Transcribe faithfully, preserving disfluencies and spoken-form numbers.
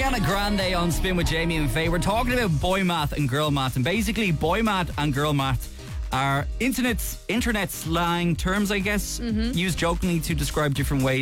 Ariana Grande on Spin with Jamie and Faye. We're talking about boy math and girl math, and basically boy math and girl math are internet internet slang terms, I guess, mm-hmm. used jokingly to describe different ways